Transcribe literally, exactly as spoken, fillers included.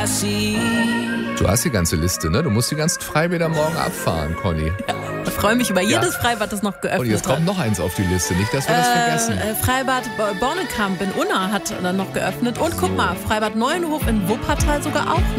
I see. Du hast die ganze Liste, ne? Du musst die ganzen Freibäder morgen abfahren, Conny. Ja, ich freue mich über jedes Ja. Freibad, das noch geöffnet Und jetzt kommt hat. noch eins auf die Liste, nicht, dass wir das vergessen. Äh, Freibad Bornekamp in Unna hat dann noch geöffnet. Und guck mal, Freibad Neuenhof in Wuppertal sogar auch